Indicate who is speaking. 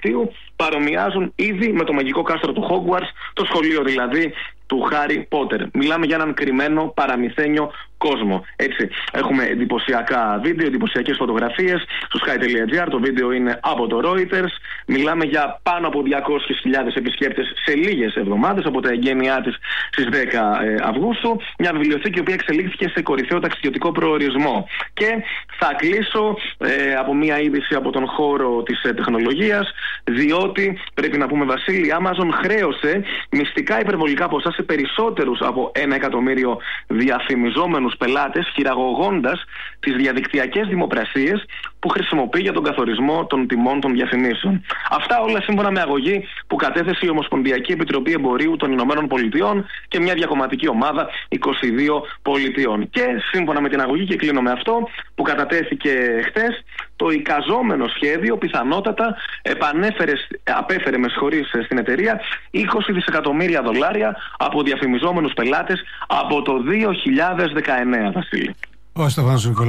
Speaker 1: Μαρτίου παρομοιάζουν ήδη με το μαγικό κάστρο του Hogwarts, το σχολείο δηλαδή του Χάρι Πότερ. Μιλάμε για έναν κρυμμένο παραμυθένιο κόσμο. Έτσι, έχουμε εντυπωσιακά βίντεο, εντυπωσιακές φωτογραφίες στο sky.gr. Το βίντεο είναι από το Reuters. Μιλάμε για πάνω από 200.000 επισκέπτες σε λίγες εβδομάδες από τα εγγένειά της στις 10 Αυγούστου. Μια βιβλιοθήκη η οποία εξελίχθηκε σε κορυφαίο ταξιδιωτικό προορισμό. Και θα κλείσω από μια είδηση από τον χώρο της τεχνολογίας, διότι πρέπει να πούμε, Βασίλη, η Amazon χρέωσε μυστικά υπερβολικά ποσά σε περισσότερους από 1 εκατομμύριο διαφημιζόμενους πελάτες, χειραγωγώντας τις διαδικτυακές δημοπρασίες που χρησιμοποιεί για τον καθορισμό των τιμών των διαφημίσεων. Αυτά όλα σύμφωνα με αγωγή που κατέθεσε η Ομοσπονδιακή Επιτροπή Εμπορίου των Ηνωμένων Πολιτειών και μια διακομματική ομάδα 22 πολιτιών. Και σύμφωνα με την αγωγή, και κλείνω με αυτό, που κατατέθηκε χτες, το εικαζόμενο σχέδιο πιθανότατα απέφερε στην εταιρεία $20 δισεκατομμύρια από διαφημιζόμενους πελάτες από το 2019, Βασίλη.
Speaker 2: Ο Στέφανος Νικολάου.